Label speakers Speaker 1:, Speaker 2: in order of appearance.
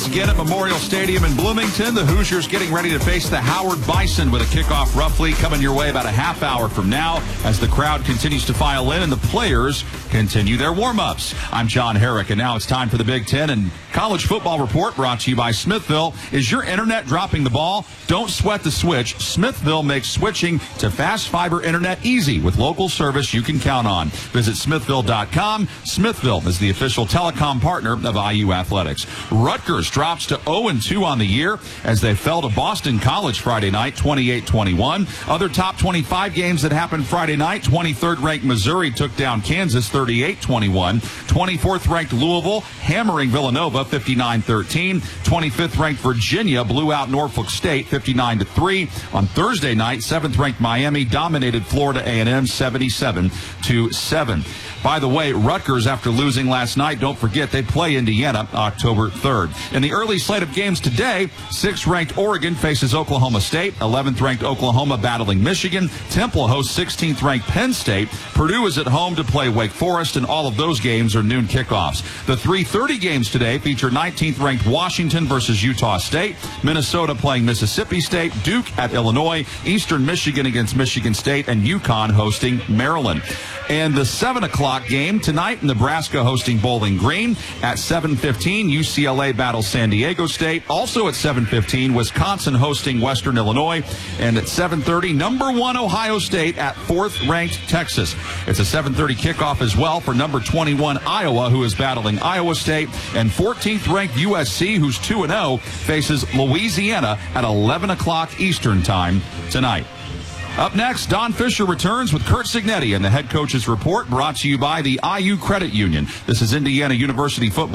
Speaker 1: Again at Memorial Stadium in Bloomington, the Hoosiers getting ready to face the Howard Bison with a kickoff roughly coming your way about a half hour from now as the crowd continues to file in and the players continue their warm-ups. I'm John Herrick, and now it's time for the Big Ten and College Football Report brought to you by Smithville. Is your internet dropping the ball? Don't sweat the switch. Smithville makes switching to fast fiber internet easy with local service you can count on. Visit smithville.com. Smithville is the official telecom partner of IU Athletics. Rutgers drops to 0-2 on the year as they fell to Boston College Friday night, 28-21. Other top 25 games that happened Friday night, 23rd-ranked Missouri took down Kansas 38-21. 24th-ranked Louisville hammering Villanova 59-13. 25th-ranked Virginia blew out Norfolk State 59-3. On Thursday night, 7th-ranked Miami dominated Florida A&M 77-7. By the way, Rutgers, after losing last night, don't forget they play Indiana October 3rd. In the early slate of games today, 6th-ranked Oregon faces Oklahoma State, 11th-ranked Oklahoma battling Michigan, Temple hosts 16th-ranked Penn State, Purdue is at home to play Wake Forest, and all of those games are noon kickoffs. The 3:30 games today feature 19th-ranked Washington versus Utah State, Minnesota playing Mississippi State, Duke at Illinois, Eastern Michigan against Michigan State, and UConn hosting Maryland. And the 7 o'clock game tonight, Nebraska hosting Bowling Green. At 7:15, UCLA battles San Diego State. Also at 7:15, Wisconsin hosting Western Illinois. And at 7:30, number 1 Ohio State at 4th-ranked Texas. It's a 7:30 kickoff as well for number 21 Iowa, who is battling Iowa State. And 14th-ranked USC, who's 2-0, faces Louisiana at 11 o'clock Eastern time tonight. Up next, Don Fisher returns with Curt Cignetti and the head coach's report brought to you by the IU Credit Union. This is Indiana University football.